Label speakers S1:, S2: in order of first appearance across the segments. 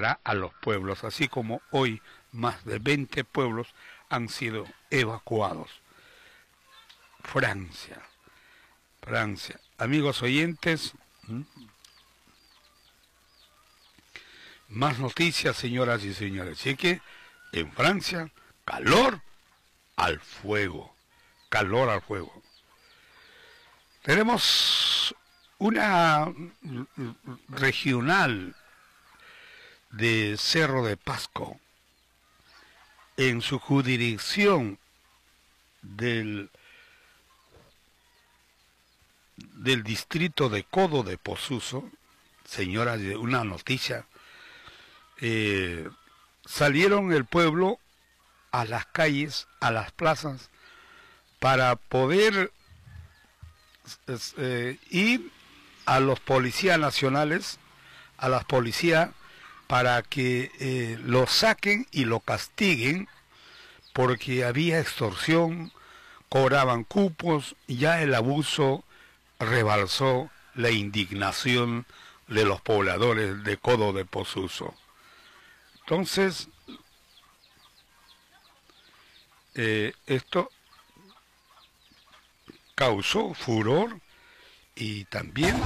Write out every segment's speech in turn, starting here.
S1: llegará a los pueblos, así como hoy más de 20 pueblos han sido evacuados. Francia. Amigos oyentes, más noticias, señoras y señores. Así que en Francia, calor al fuego. Tenemos una regional de Cerro de Pasco en su jurisdicción del distrito de Codo de Posuso. Señoras, una noticia. Salieron el pueblo a las calles, a las plazas, para poder ir a los policías nacionales, a las policías, para que lo saquen y lo castiguen, porque había extorsión, cobraban cupos, y ya el abuso rebalsó la indignación de los pobladores de Codo de Posuso. Entonces, esto causó furor y también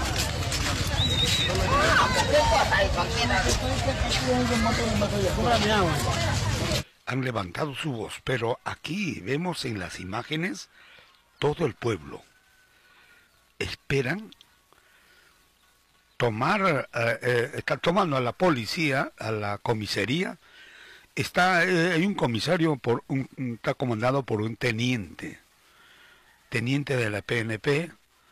S1: han levantado su voz, pero aquí vemos en las imágenes todo el pueblo. Esperan tomar, está tomando a la policía, a la comisaría. Hay un comisario, está comandado por un teniente de la PNP,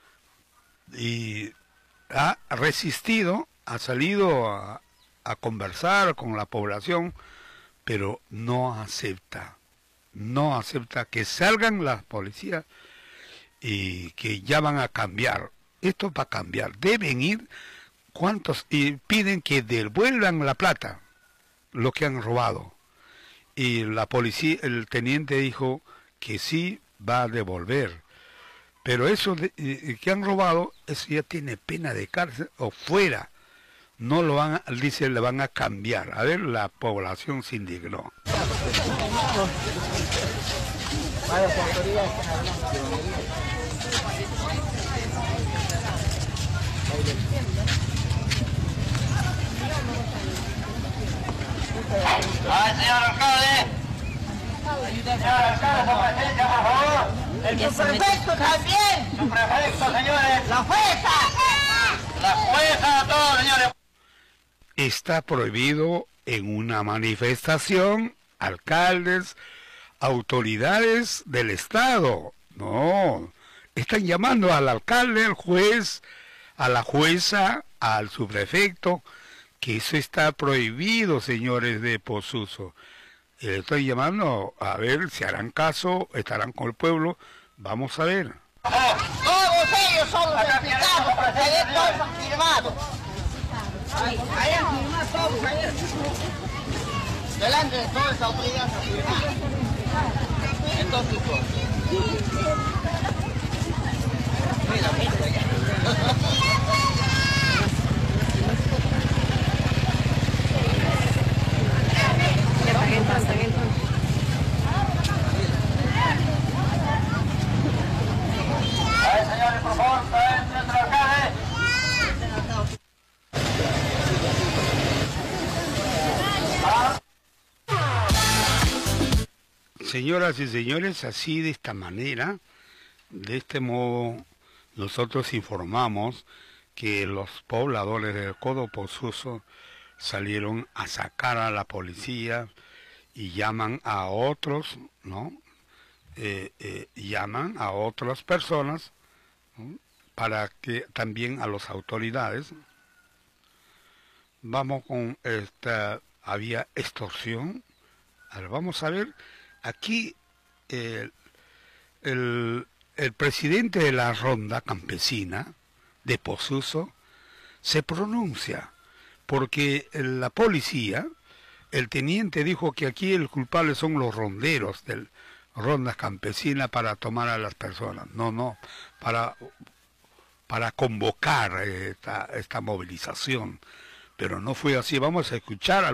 S1: y ha resistido, ha salido a conversar con la población, pero no acepta que salgan las policías y que ya van a cambiar. Esto va a cambiar, deben ir. Y piden que devuelvan la plata, lo que han robado. Y la policía, el teniente dijo que sí va a devolver. Pero eso que han robado, eso ya tiene pena de cárcel o fuera. No lo van a, dice, le van a cambiar. A ver, la población se indignó.
S2: Señor alcalde. Señor alcalde, su presencia, por favor. El prefecto también. Su prefecto, señores. La jueza, todos, señores.
S1: Está prohibido en una manifestación, alcaldes, autoridades del Estado. No, están llamando al alcalde, al juez, a la jueza, al subprefecto, que eso está prohibido, señores de Posuso. Estoy llamando a ver si harán caso, estarán con el pueblo. Vamos a ver.
S2: Todos ellos son los implicados, porque todos han firmado. Ahí han firmado todos, ayer. Delante de todas las autoridades han firmado. Entonces, mira, ya. Señores, por favor, nuestro alcalde.
S1: Señoras y señores, así de esta manera, de este modo, nosotros informamos que los pobladores del Codo Posuso salieron a sacar a la policía y llaman a otros, ¿no? Llaman a otras personas, ¿no? Para que también a las autoridades. Vamos con esta, había extorsión. Ahora vamos a ver, aquí el presidente de la ronda campesina de Posuso se pronuncia, porque la policía, el teniente dijo que aquí el culpable son los ronderos del rondas campesinas para tomar a las personas. No, para convocar esta movilización. Pero no fue así. Vamos a escuchar al